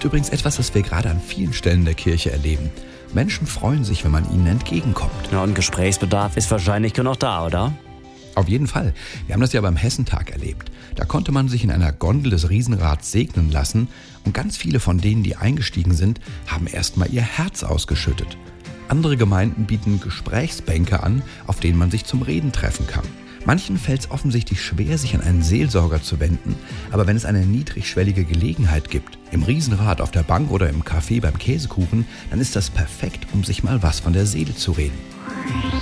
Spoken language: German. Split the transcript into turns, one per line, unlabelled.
ist übrigens etwas, was wir gerade an vielen Stellen der Kirche erleben. Menschen freuen sich, wenn man ihnen entgegenkommt.
Ja, und Gesprächsbedarf ist wahrscheinlich genug da, oder?
Auf jeden Fall. Wir haben das ja beim Hessentag erlebt. Da konnte man sich in einer Gondel des Riesenrads segnen lassen und ganz viele von denen, die eingestiegen sind, haben erstmal ihr Herz ausgeschüttet. Andere Gemeinden bieten Gesprächsbänke an, auf denen man sich zum Reden treffen kann. Manchen fällt es offensichtlich schwer, sich an einen Seelsorger zu wenden, aber wenn es eine niedrigschwellige Gelegenheit gibt, im Riesenrad, auf der Bank oder im Café beim Käsekuchen, dann ist das perfekt, um sich mal was von der Seele zu reden.